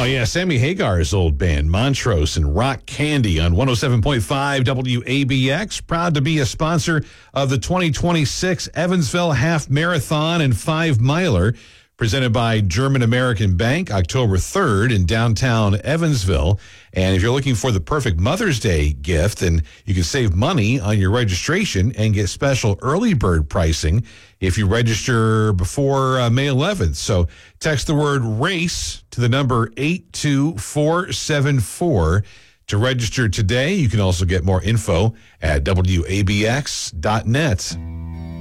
Oh, yeah, Sammy Hagar's old band, Montrose and Rock Candy on 107.5 WABX. Proud to be a sponsor of the 2026 Evansville Half Marathon and 5 Miler, presented by German American Bank, October 3rd in downtown Evansville. And if you're looking for the perfect Mother's Day gift, then you can save money on your registration and get special early bird pricing if you register before May 11th. So text the word RACE to the number 82474 to register today. You can also get more info at WABX.net.